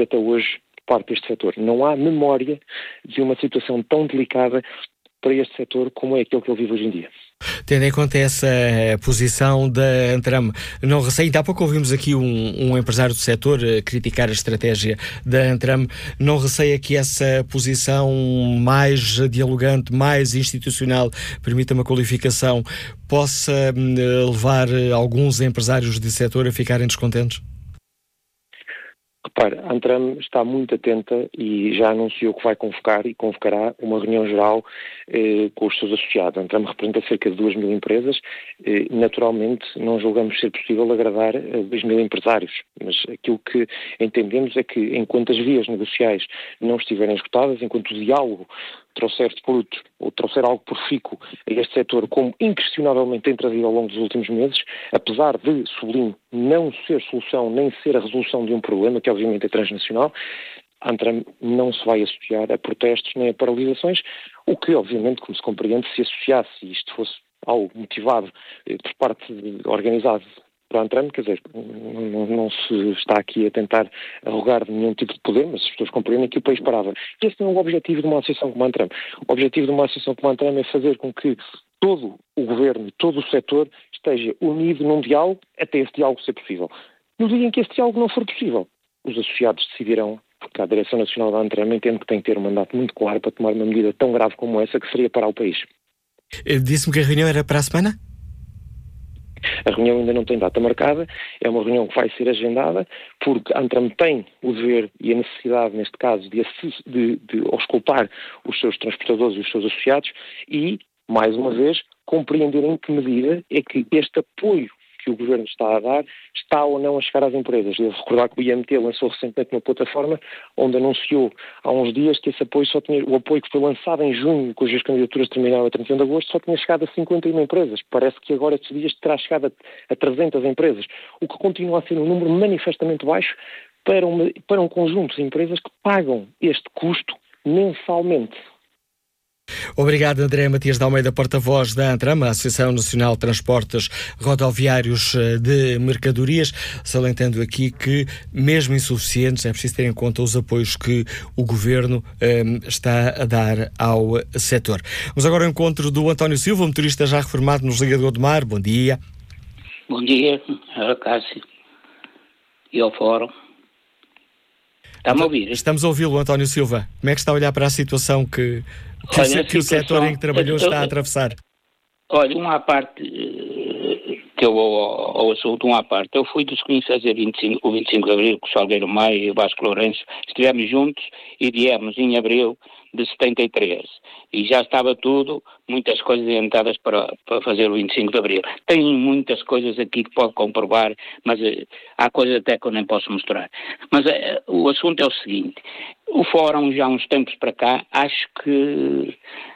vive até hoje por parte deste setor. Não há memória de uma situação tão delicada para este setor como é aquele que ele vive hoje em dia. Tendo em conta essa posição da Antram, não receia, ainda há pouco ouvimos aqui um empresário do setor criticar a estratégia da Antram, não receia que essa posição mais dialogante, mais institucional, permita uma qualificação, possa levar alguns empresários do setor a ficarem descontentes? Repare, a Antram está muito atenta e já anunciou que vai convocar e convocará uma reunião geral com os seus associados. A Antram representa cerca de 2.000 empresas. Naturalmente, não julgamos ser possível agradar a 2.000 empresários, mas aquilo que entendemos é que, enquanto as vias negociais não estiverem esgotadas, enquanto o diálogo trouxer fruto ou trouxer algo profícuo a este setor, como inquestionavelmente tem trazido ao longo dos últimos meses, apesar de, sublinho, não ser solução nem ser a resolução de um problema, que obviamente é transnacional, a Antram não se vai associar a protestos nem a paralisações, o que obviamente, como se compreende, se associasse e isto fosse algo motivado por parte organizado para a Antram, quer dizer, não se está aqui a tentar arrogar nenhum tipo de poder, mas as pessoas compreendem que o país parava. Esse não é o objetivo de uma associação como a Antram. O objetivo de uma associação como a Antram é fazer com que todo o governo, todo o setor esteja unido num diálogo até esse diálogo ser possível. No dia em que esse diálogo não for possível, os associados decidirão, porque a Direção Nacional da Antram entende que tem que ter um mandato muito claro para tomar uma medida tão grave como essa, que seria parar o país. Disse-me que a reunião era para a semana? A reunião ainda não tem data marcada, é uma reunião que vai ser agendada, porque a Antram tem o dever e a necessidade, neste caso, de auscultar os seus transportadores e os seus associados e, mais uma vez, compreender em que medida é que este apoio que o Governo está a dar está ou não a chegar às empresas. Devo recordar que o IMT lançou recentemente uma plataforma onde anunciou há uns dias que esse apoio o apoio que foi lançado em junho, cujas candidaturas terminaram a 31 de agosto, só tinha chegado a 51 empresas. Parece que agora estes dias terá chegado a 300 empresas, o que continua a ser um número manifestamente baixo para um conjunto de empresas que pagam este custo mensalmente. Obrigado, André Matias de Almeida, porta-voz da Antram, a Associação Nacional de Transportes Rodoviários de Mercadorias, salientando aqui que, mesmo insuficientes, é preciso ter em conta os apoios que o Governo está a dar ao setor. Vamos agora ao encontro do António Silva, motorista já reformado nos Liga de Gondomar. Bom dia. Bom dia, Cássio e ao Fórum. Está-me a ouvir? Estamos a ouvi-lo, António Silva. Como é que está a olhar para a situação que o setor em que trabalhou está a atravessar? Olha, uma parte que eu ao assunto, uma parte. Eu fui dos que fazer o 25 de Abril com o Salgueiro Maia e o Vasco Lourenço. Estivemos juntos e viemos em Abril de 73. E já estava tudo, muitas coisas orientadas para fazer o 25 de Abril. Tem muitas coisas aqui que pode comprovar, mas há coisas até que eu nem posso mostrar. Mas o assunto é o seguinte. O Fórum, já há uns tempos para cá, acho que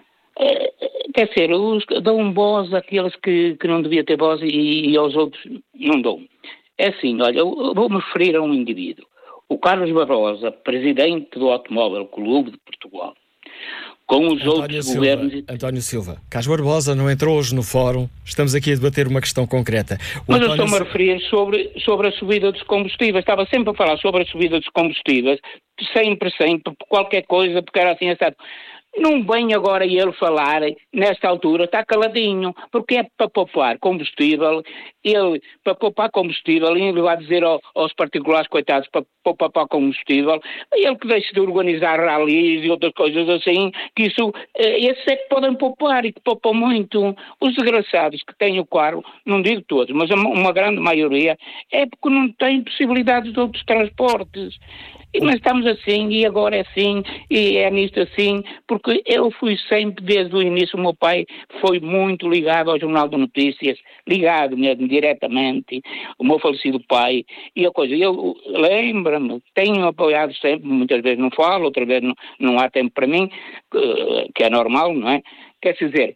quer dizer, dão voz àqueles que não devia ter voz e aos outros não dão. É assim, olha, eu vou-me referir a um indivíduo. O Carlos Barbosa, presidente do Automóvel Clube de Portugal, com os outros governos... António Silva, Carlos Barbosa não entrou hoje no Fórum, estamos aqui a debater uma questão concreta. Mas eu estou-me a referir sobre a subida dos combustíveis, estava sempre a falar sobre a subida dos combustíveis, sempre, qualquer coisa, porque era assim, assado. Não vem agora ele falar, nesta altura, está caladinho, porque é para poupar combustível, para poupar combustível, ele vai dizer aos particulares, coitados, para poupar combustível, ele que deixe de organizar ralis e outras coisas assim, que isso, esses é que podem poupar e que poupam muito. Os desgraçados que têm o carro, não digo todos, mas uma grande maioria, é porque não têm possibilidades de outros transportes. Mas estamos assim, e agora é assim, e é nisto assim, porque eu fui sempre, desde o início, o meu pai foi muito ligado ao Jornal de Notícias, ligado mesmo, diretamente, o meu falecido pai, e a coisa, eu lembro-me, tenho apoiado sempre, muitas vezes não falo, outras vezes não há tempo para mim, que é normal, não é? Quer dizer,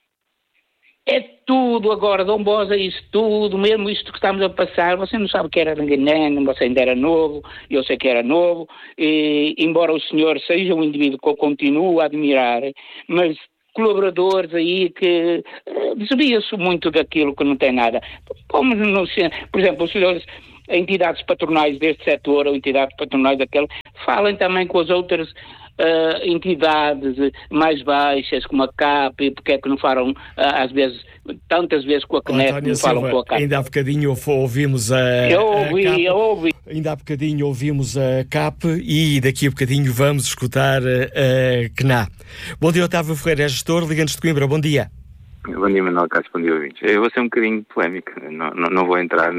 é tudo agora, Dom Bosa, isso tudo, mesmo isto que estamos a passar, você não sabe que era ninguém, você ainda era novo, eu sei que era novo, e embora o senhor seja um indivíduo que eu continuo a admirar, mas colaboradores aí que desvia-se muito daquilo que não tem nada. Como por exemplo, os senhores, entidades patronais deste setor ou entidades patronais daquele, falem também com as outras entidades mais baixas, como a CAP, porque é que não falam, às vezes, tantas vezes com a CNEF, não falam com a CAP. Ainda há bocadinho ouvimos a Eu ouvi. Ainda há bocadinho ouvimos a CAP e daqui a bocadinho vamos escutar a CNA. Bom dia, Otávio Ferreira, é gestor, Liga-nos de Coimbra, bom dia. Bom dia, Manuel Cássio, bom dia, ouvintes. Eu vou ser um bocadinho polémico, não vou entrar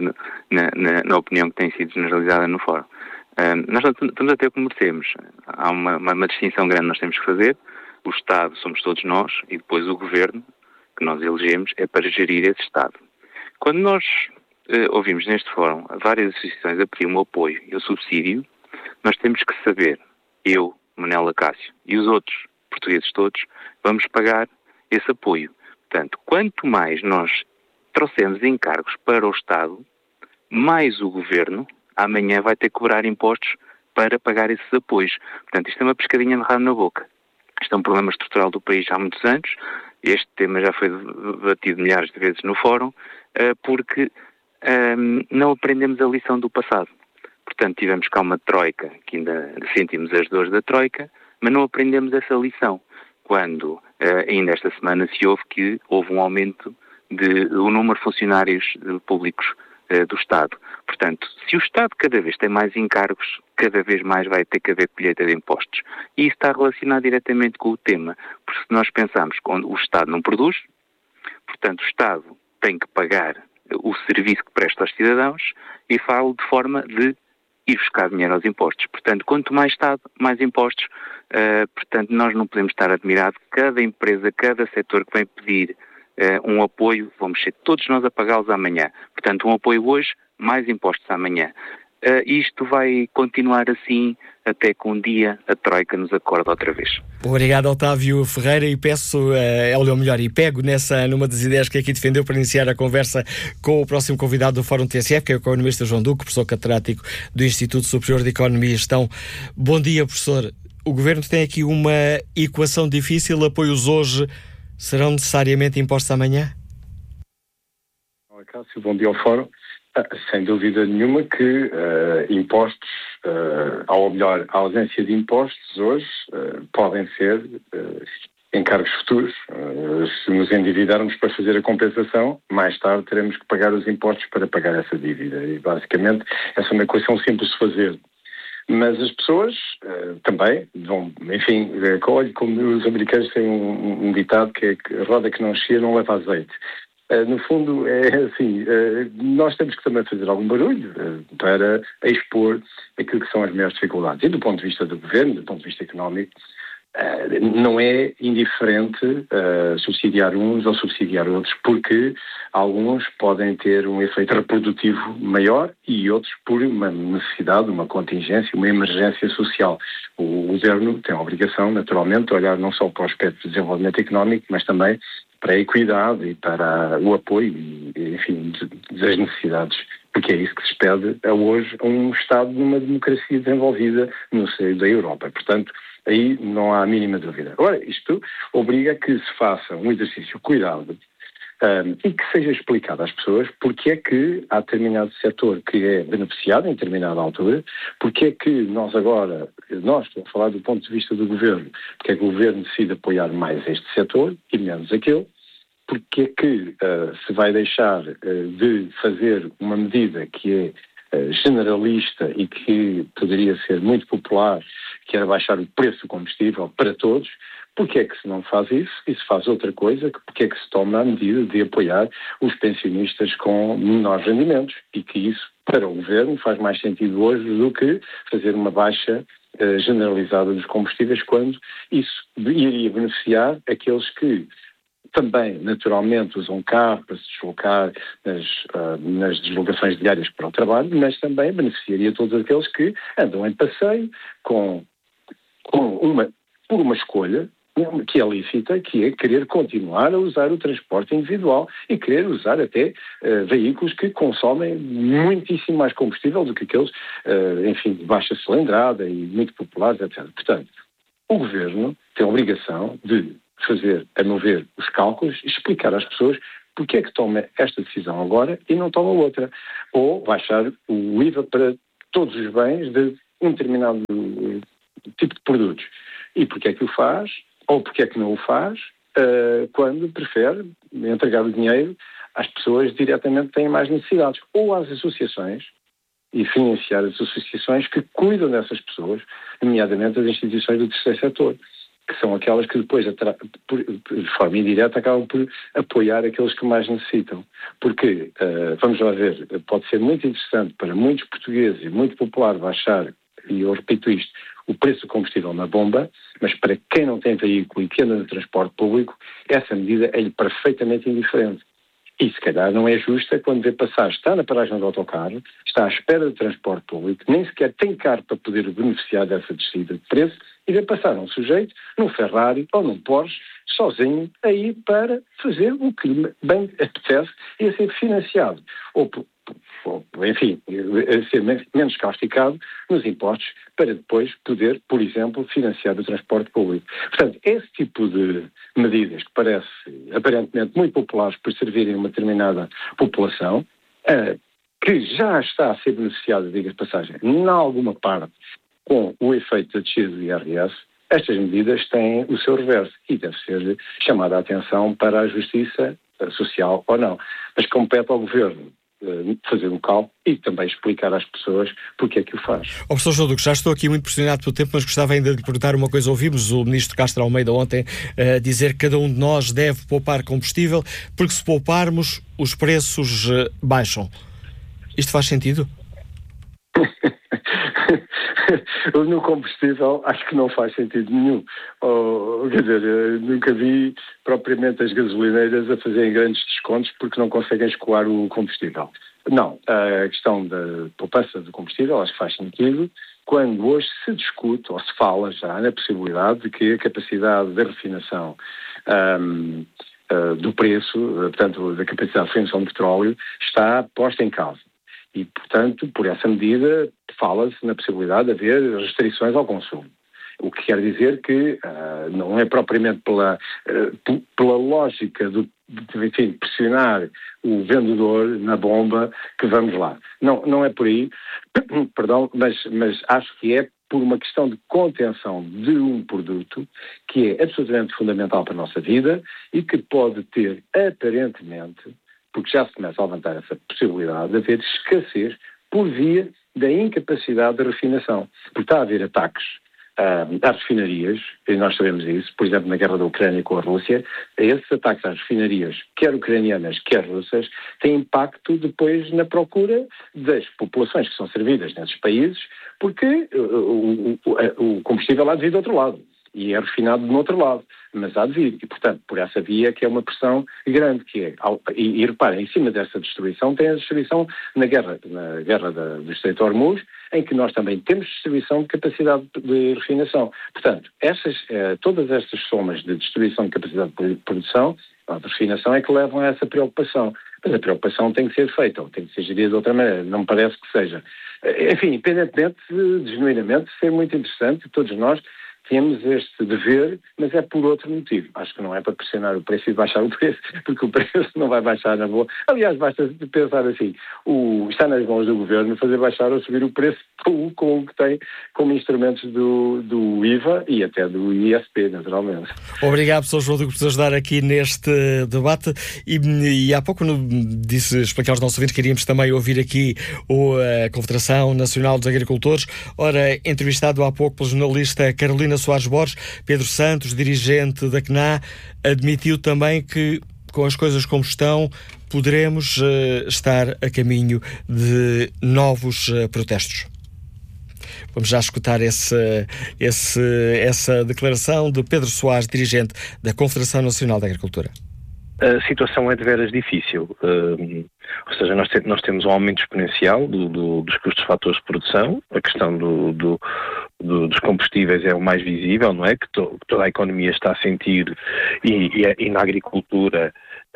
na opinião que tem sido generalizada no fórum. Nós estamos a ter o que merecemos. Há uma distinção grande que nós temos que fazer. O Estado somos todos nós e depois o Governo, que nós elegemos, é para gerir esse Estado. Quando nós ouvimos neste fórum várias associações a pedir um apoio e o subsídio, nós temos que saber, eu, Manuel Cássio e os outros portugueses todos, vamos pagar esse apoio. Portanto, quanto mais nós trouxermos encargos para o Estado, mais o Governo amanhã vai ter que cobrar impostos para pagar esses apoios. Portanto, isto é uma pescadinha de rabo na boca. Isto é um problema estrutural do país há muitos anos. Este tema já foi debatido milhares de vezes no fórum, porque não aprendemos a lição do passado. Portanto, tivemos cá uma troika, que ainda sentimos as dores da troika, mas não aprendemos essa lição. Quando, ainda esta semana, se ouve que houve um aumento do número de funcionários públicos do Estado. Portanto, se o Estado cada vez tem mais encargos, cada vez mais vai ter que haver colheita de impostos. E isso está relacionado diretamente com o tema. Porque se nós pensarmos que o Estado não produz, portanto, o Estado tem que pagar o serviço que presta aos cidadãos e falo de forma de ir buscar dinheiro aos impostos. Portanto, quanto mais Estado, mais impostos. Portanto, nós não podemos estar admirados. Cada empresa, cada setor que vem pedir um apoio, vamos ser todos nós a pagá-los amanhã. Portanto, um apoio hoje, mais impostos amanhã. Isto vai continuar assim até que um dia a Troika nos acorde outra vez. Obrigado, Otávio Ferreira, e peço, e pego numa das ideias que aqui defendeu para iniciar a conversa com o próximo convidado do Fórum TSF, que é o economista João Duque, professor catedrático do Instituto Superior de Economia e Gestão. Bom dia, professor. O Governo tem aqui uma equação difícil, apoios hoje serão necessariamente impostos amanhã? Olá, Cássio, bom dia ao Fórum. Sem dúvida nenhuma que impostos, ou melhor, a ausência de impostos hoje podem ser encargos futuros. Se nos endividarmos para fazer a compensação, mais tarde teremos que pagar os impostos para pagar essa dívida. E basicamente essa é uma equação simples de fazer. Mas as pessoas também vão, enfim, como os americanos têm um ditado que é que a roda que não cheia não leva azeite. No fundo, é assim, nós temos que também fazer algum barulho para expor aquilo que são as maiores dificuldades. E do ponto de vista do governo, do ponto de vista económico, não é indiferente subsidiar uns ou subsidiar outros, porque alguns podem ter um efeito reprodutivo maior e outros por uma necessidade, uma contingência, uma emergência social. O governo tem a obrigação, naturalmente, de olhar não só para o aspecto do desenvolvimento económico, mas também para a equidade e para o apoio, enfim, das necessidades, porque é isso que se pede hoje a um Estado numa democracia desenvolvida no seio da Europa. Portanto, aí não há a mínima dúvida. Agora, isto obriga a que se faça um exercício cuidado e que seja explicado às pessoas porque é que há determinado setor que é beneficiado em determinada altura, porque é que nós estamos a falar do ponto de vista do governo, porque é que o governo decide apoiar mais este setor e menos aquele, porque é que se vai deixar de fazer uma medida que é generalista e que poderia ser muito popular, que era baixar o preço do combustível para todos. Porque é que se não faz isso e se faz outra coisa? Porque é que se toma a medida de apoiar os pensionistas com menores rendimentos? E que isso, para o governo, faz mais sentido hoje do que fazer uma baixa generalizada dos combustíveis, quando isso iria beneficiar aqueles que também, naturalmente, usam carro para se deslocar nas deslocações diárias para o trabalho, mas também beneficiaria todos aqueles que andam em passeio por uma escolha que é lícita, que é querer continuar a usar o transporte individual e querer usar até veículos que consomem muitíssimo mais combustível do que aqueles, enfim, de baixa cilindrada e muito populares, etc. Portanto, o Governo tem a obrigação de fazer, a meu ver, os cálculos e explicar às pessoas porque é que toma esta decisão agora e não toma outra. Ou baixar o IVA para todos os bens de um determinado tipo de produtos. E porque é que o faz, ou porque é que não o faz, quando prefere entregar o dinheiro às pessoas diretamente que têm mais necessidades, ou às associações, e financiar as associações que cuidam dessas pessoas, nomeadamente as instituições do terceiro setor, que são aquelas que depois, de forma indireta, acabam por apoiar aqueles que mais necessitam. Porque, vamos lá ver, pode ser muito interessante para muitos portugueses e muito popular baixar, e eu repito isto, o preço do combustível na bomba, mas para quem não tem veículo e que anda no transporte público, essa medida é-lhe perfeitamente indiferente. E se calhar não é justa quando vê passar, está na paragem do autocarro, está à espera de transporte público, nem sequer tem carro para poder beneficiar dessa descida de preço, e vê passar um sujeito num Ferrari ou num Porsche, sozinho, aí para fazer o que bem apetece e a ser financiado. Ou enfim, a ser menos castigado nos impostos para depois poder, por exemplo, financiar o transporte público. Portanto, esse tipo de medidas que parece aparentemente muito populares por servirem a uma determinada população, que já está a ser beneficiada, diga-se de passagem, em alguma parte com o efeito da descida do IRS, estas medidas têm o seu reverso e deve ser chamada a atenção para a justiça social ou não. Mas compete ao Governo fazer um cálculo e também explicar às pessoas porque é que o faz. Professor João Duque, já estou aqui muito pressionado pelo tempo, mas gostava ainda de lhe perguntar uma coisa. Ouvimos o Ministro Castro Almeida ontem dizer que cada um de nós deve poupar combustível, porque se pouparmos, os preços baixam. Isto faz sentido? No combustível acho que não faz sentido nenhum. Quer dizer, nunca vi propriamente as gasolineiras a fazerem grandes descontos porque não conseguem escoar o combustível. Não, a questão da poupança do combustível acho que faz sentido quando hoje se discute ou se fala já na possibilidade de que a capacidade de refinação do preço, portanto da capacidade de refinação de petróleo, está posta em causa. E, portanto, por essa medida, fala-se na possibilidade de haver restrições ao consumo. O que quer dizer que não é propriamente pela lógica de pressionar o vendedor na bomba que vamos lá. Não é por aí, perdão, mas acho que é por uma questão de contenção de um produto que é absolutamente fundamental para a nossa vida e que pode ter, aparentemente, porque já se começa a levantar essa possibilidade de haver escassez por via da incapacidade de refinação. Porque está a haver ataques às refinarias, e nós sabemos isso, por exemplo, na guerra da Ucrânia com a Rússia, esses ataques às refinarias, quer ucranianas, quer russas, têm impacto depois na procura das populações que são servidas nesses países, porque o combustível há de vir do outro lado. E é refinado do outro lado, mas há de vir. E, portanto, por essa via que é uma pressão grande, que é... E reparem, em cima dessa destruição, tem a destruição na guerra do Estreito de Hormuz, em que nós também temos distribuição de capacidade de refinação. Portanto, todas estas somas de destruição de capacidade de produção, de refinação, é que levam a essa preocupação. Mas a preocupação tem que ser feita, ou tem que ser gerida de outra maneira. Não me parece que seja. Enfim, independentemente de, genuinamente, ser muito interessante, todos nós temos este dever, mas é por outro motivo. Acho que não é para pressionar o preço e baixar o preço, porque o preço não vai baixar na boa. Aliás, basta pensar assim, está nas mãos do Governo fazer baixar ou subir o preço com o que tem como instrumentos do IVA e até do ISP, naturalmente. Obrigado, professor João Duque, por nos ajudar aqui neste debate. E há pouco disse explicar aos nossos ouvintes que queríamos também ouvir aqui a Confederação Nacional dos Agricultores. Ora, entrevistado há pouco pelo jornalista Carolina Soares Borges, Pedro Santos, dirigente da CNA, admitiu também que, com as coisas como estão, poderemos estar a caminho de novos protestos. Vamos já escutar essa declaração de Pedro Soares, dirigente da Confederação Nacional da Agricultura. A situação é de veras difícil, ou seja, nós temos um aumento exponencial dos custos de fatores de produção, a questão dos combustíveis é o mais visível, não é? Que toda a economia está a sentir e na agricultura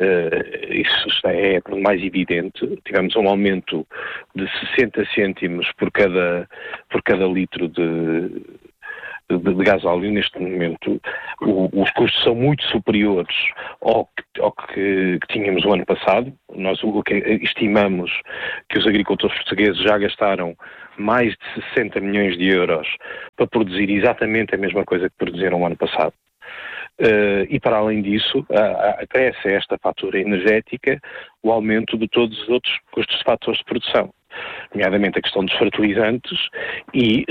isso é mais evidente. Tivemos um aumento de 60 cêntimos por cada litro de gasóleo neste momento. Os custos são muito superiores ao que tínhamos o ano passado. Nós estimamos que os agricultores portugueses já gastaram mais de 60 milhões de euros para produzir exatamente a mesma coisa que produziram o ano passado. E para além disso, acresce a esta fatura energética o aumento de todos os outros custos de fatores de produção, nomeadamente a questão dos fertilizantes e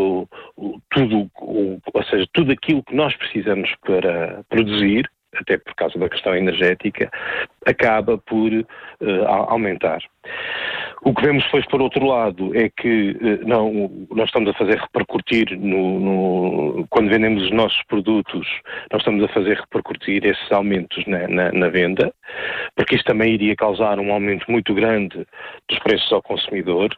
tudo aquilo que nós precisamos para produzir, até por causa da questão energética, acaba por aumentar. O que vemos depois, por outro lado, é que nós estamos a fazer repercutir, quando vendemos os nossos produtos, nós estamos a fazer repercutir esses aumentos na venda, porque isto também iria causar um aumento muito grande dos preços ao consumidor.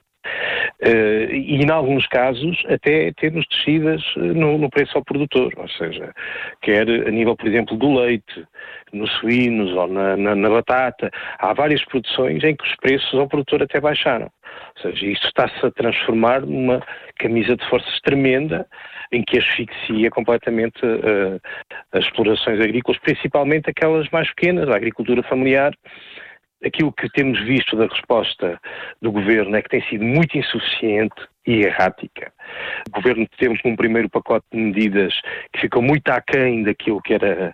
E em alguns casos até temos descidas no preço ao produtor, ou seja, quer a nível, por exemplo, do leite, nos suínos ou na batata, há várias produções em que os preços ao produtor até baixaram. Ou seja, isto está-se a transformar numa camisa de forças tremenda em que asfixia completamente as explorações agrícolas, principalmente aquelas mais pequenas, a agricultura familiar. Aquilo que temos visto da resposta do Governo é que tem sido muito insuficiente e errática. O Governo teve um primeiro pacote de medidas que ficou muito aquém daquilo que era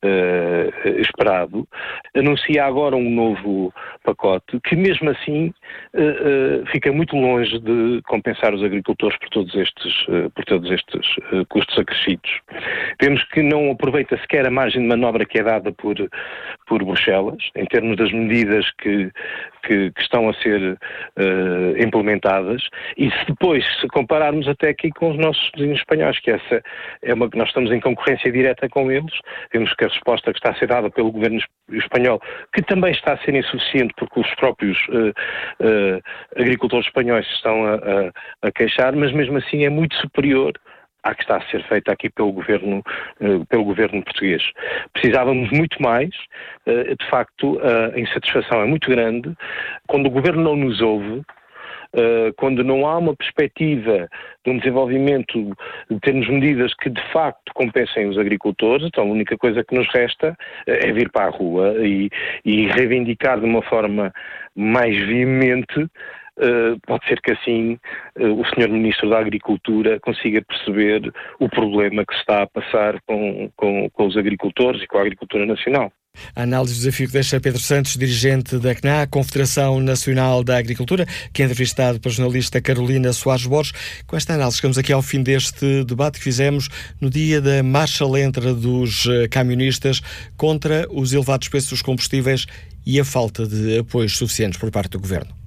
esperado. Anuncia agora um novo pacote que, mesmo assim, fica muito longe de compensar os agricultores por todos estes custos acrescidos. Vemos que não aproveita sequer a margem de manobra que é dada por Bruxelas, em termos das medidas que estão a ser implementadas, e se compararmos até aqui com os nossos vizinhos espanhóis, que essa é uma que nós estamos em concorrência direta com eles, vemos que a resposta que está a ser dada pelo governo espanhol, que também está a ser insuficiente porque os próprios agricultores espanhóis estão a queixar, mas mesmo assim é muito superior à que está a ser feita aqui pelo governo português. Precisávamos muito mais, de facto a insatisfação é muito grande, quando o governo não nos ouve, quando não há uma perspectiva de um desenvolvimento, de termos medidas que de facto compensem os agricultores, então a única coisa que nos resta é vir para a rua e reivindicar de uma forma mais veemente. Pode ser que assim o Sr. Ministro da Agricultura consiga perceber o problema que se está a passar com os agricultores e com a agricultura nacional. A análise do desafio que deixa Pedro Santos, dirigente da CNA, Confederação Nacional da Agricultura, que é entrevistado pela jornalista Carolina Soares Borges. Com esta análise chegamos aqui ao fim deste debate que fizemos no dia da marcha lenta dos camionistas contra os elevados preços dos combustíveis e a falta de apoios suficientes por parte do Governo.